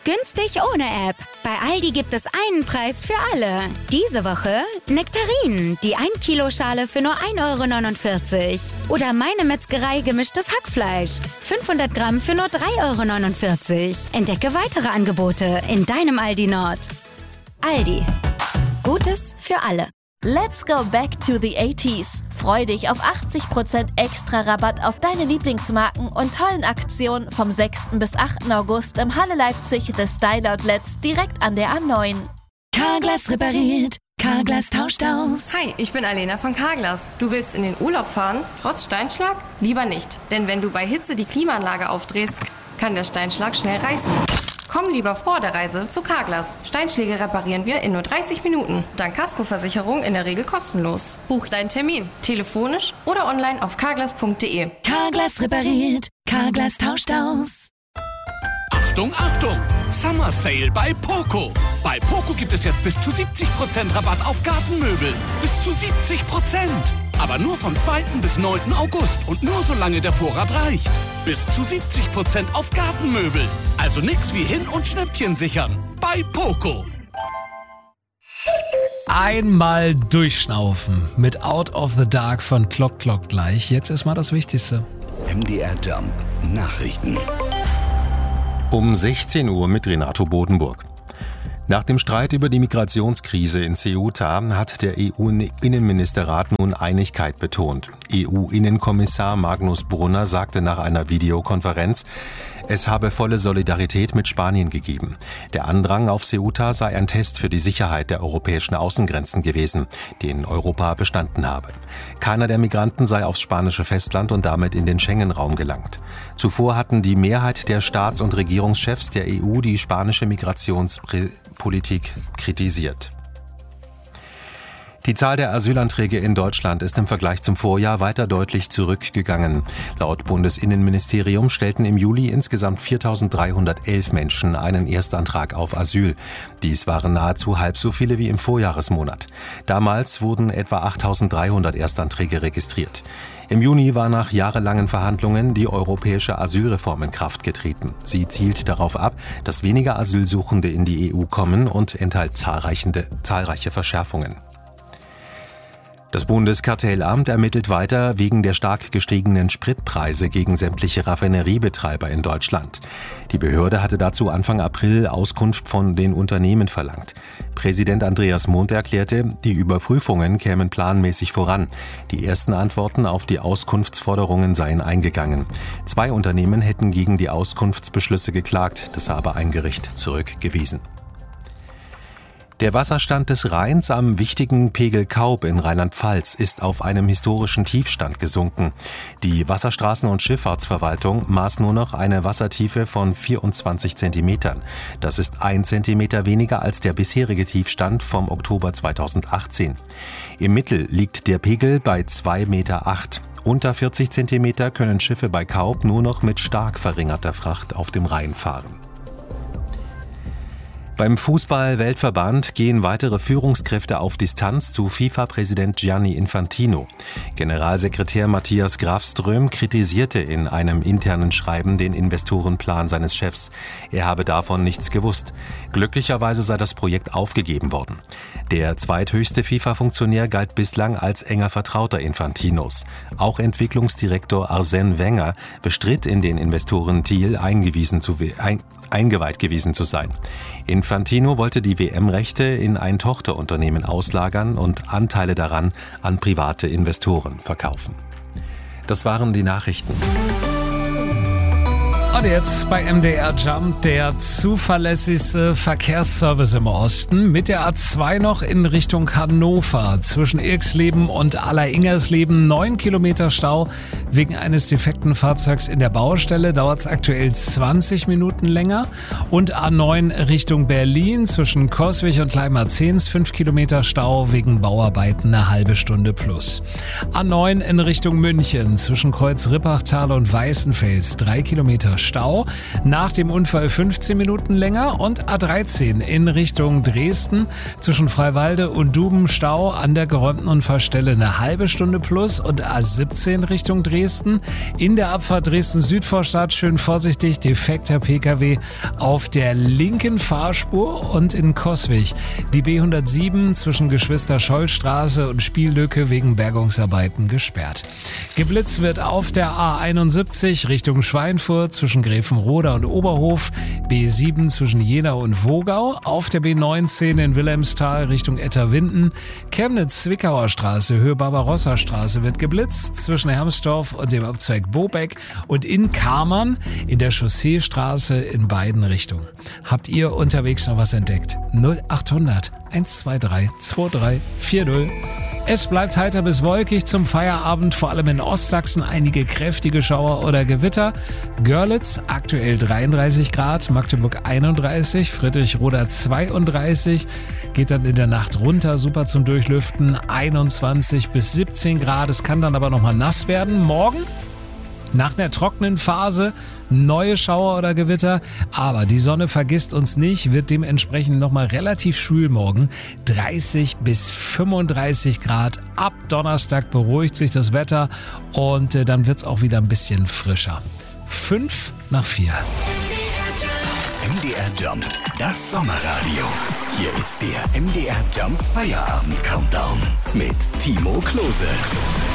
Günstig ohne App. Bei Aldi gibt es einen Preis für alle. Diese Woche Nektarinen, die 1 Kilo Schale für nur 1,49 €. Oder Meine Metzgerei gemischtes Hackfleisch. 500 Gramm für nur 3,49 €. Entdecke weitere Angebote in deinem Aldi Nord. Aldi. Gutes für alle. Let's go back to the 80s. Freu dich auf 80% extra Rabatt auf deine Lieblingsmarken und tollen Aktionen vom 6. bis 8. August im Halle Leipzig The Style Outlets direkt an der A9. Carglass repariert, Carglass tauscht aus. Hi, ich bin Alena von Carglass. Du willst in den Urlaub fahren, trotz Steinschlag? Lieber nicht, denn wenn du bei Hitze die Klimaanlage aufdrehst, kann der Steinschlag schnell reißen. Komm lieber vor der Reise zu Carglass. Steinschläge reparieren wir in nur 30 Minuten. Dank Kaskoversicherung in der Regel kostenlos. Buch deinen Termin, telefonisch oder online auf carglass.de. Carglass repariert, Carglass tauscht aus. Achtung, Achtung! Summer Sale bei Poco. Bei Poco gibt es jetzt bis zu 70% Rabatt auf Gartenmöbel. Bis zu 70%. Aber nur vom 2. bis 9. August und nur solange der Vorrat reicht. Bis zu 70% auf Gartenmöbel. Also nix wie hin- und Schnäppchen sichern. Bei Poco. Einmal durchschnaufen mit Out of the Dark von Clock gleich. Jetzt ist mal das Wichtigste. MDR Jump Nachrichten. Um 16 Uhr mit Renato Bodenburg. Nach dem Streit über die Migrationskrise in Ceuta hat der EU-Innenministerrat nun Einigkeit betont. EU-Innenkommissar Magnus Brunner sagte nach einer Videokonferenz, es habe volle Solidarität mit Spanien gegeben. Der Andrang auf Ceuta sei ein Test für die Sicherheit der europäischen Außengrenzen gewesen, den Europa bestanden habe. Keiner der Migranten sei aufs spanische Festland und damit in den Schengen-Raum gelangt. Zuvor hatten die Mehrheit der Staats- und Regierungschefs der EU die spanische Migrationspolitik kritisiert. Die Zahl der Asylanträge in Deutschland ist im Vergleich zum Vorjahr weiter deutlich zurückgegangen. Laut Bundesinnenministerium stellten im Juli insgesamt 4.311 Menschen einen Erstantrag auf Asyl. Dies waren nahezu halb so viele wie im Vorjahresmonat. Damals wurden etwa 8.300 Erstanträge registriert. Im Juni war nach jahrelangen Verhandlungen die europäische Asylreform in Kraft getreten. Sie zielt darauf ab, dass weniger Asylsuchende in die EU kommen und enthält zahlreiche Verschärfungen. Das Bundeskartellamt ermittelt weiter wegen der stark gestiegenen Spritpreise gegen sämtliche Raffineriebetreiber in Deutschland. Die Behörde hatte dazu Anfang April Auskunft von den Unternehmen verlangt. Präsident Andreas Mundt erklärte, die Überprüfungen kämen planmäßig voran. Die ersten Antworten auf die Auskunftsforderungen seien eingegangen. 2 Unternehmen hätten gegen die Auskunftsbeschlüsse geklagt, das habe ein Gericht zurückgewiesen. Der Wasserstand des Rheins am wichtigen Pegel Kaub in Rheinland-Pfalz ist auf einem historischen Tiefstand gesunken. Die Wasserstraßen- und Schifffahrtsverwaltung maß nur noch eine Wassertiefe von 24 Zentimetern. Das ist 1 Zentimeter weniger als der bisherige Tiefstand vom Oktober 2018. Im Mittel liegt der Pegel bei 2,8 Meter. Unter 40 Zentimeter können Schiffe bei Kaub nur noch mit stark verringerter Fracht auf dem Rhein fahren. Beim Fußball-Weltverband gehen weitere Führungskräfte auf Distanz zu FIFA-Präsident Gianni Infantino. Generalsekretär Matthias Grafström kritisierte in einem internen Schreiben den Investorenplan seines Chefs. Er habe davon nichts gewusst. Glücklicherweise sei das Projekt aufgegeben worden. Der zweithöchste FIFA-Funktionär galt bislang als enger Vertrauter Infantinos. Auch Entwicklungsdirektor Arsène Wenger bestritt in den Investoren-Deal eingeweiht gewesen zu sein. Infantino wollte die WM-Rechte in ein Tochterunternehmen auslagern und Anteile daran an private Investoren verkaufen. Das waren die Nachrichten. Und jetzt bei MDR Jump der zuverlässigste Verkehrsservice im Osten mit der A2 noch in Richtung Hannover. Zwischen Irxleben und Alleringers-Leben 9 Kilometer Stau. Wegen eines defekten Fahrzeugs in der Baustelle dauert es aktuell 20 Minuten länger. Und A9 Richtung Berlin zwischen Coswig und Leimar-Zehns 5 Kilometer Stau wegen Bauarbeiten eine halbe Stunde plus. A9 in Richtung München zwischen Kreuz-Rippachtal und Weißenfels 3 Kilometer Stau. Nach dem Unfall 15 Minuten länger und A13 in Richtung Dresden zwischen Freiwalde und Duben Stau an der geräumten Unfallstelle eine halbe Stunde plus und A17 Richtung Dresden. In der Abfahrt Dresden-Südvorstadt schön vorsichtig, defekter Pkw auf der linken Fahrspur und in Coswig. Die B107 zwischen Geschwister-Scholl-Straße und Spiellücke wegen Bergungsarbeiten gesperrt. Geblitzt wird auf der A71 Richtung Schweinfurt zwischen Gräfenroda und Oberhof, B7 zwischen Jena und Wogau, auf der B19 in Wilhelmsthal Richtung Etterwinden, Chemnitz-Zwickauer Straße, Höhe Barbarossa-Straße wird geblitzt zwischen Hermsdorf und dem Abzweig Bobeck und in Kamern in der Chausseestraße in beiden Richtungen. Habt ihr unterwegs noch was entdeckt? 0800 123 2340. Es bleibt heiter bis wolkig zum Feierabend, vor allem in Ostsachsen einige kräftige Schauer oder Gewitter. Görlitz aktuell 33 Grad, Magdeburg 31, Friedrichroda 32, geht dann in der Nacht runter, super zum Durchlüften, 21 bis 17 Grad, es kann dann aber nochmal nass werden. Morgen nach einer trockenen Phase neue Schauer oder Gewitter, aber die Sonne vergisst uns nicht, wird dementsprechend nochmal relativ schwül morgen. 30 bis 35 Grad. Ab Donnerstag beruhigt sich das Wetter und dann wird's auch wieder ein bisschen frischer. 5 nach 4. MDR Jump, das Sommerradio. Hier ist der MDR Jump Feierabend Countdown mit Timo Klose.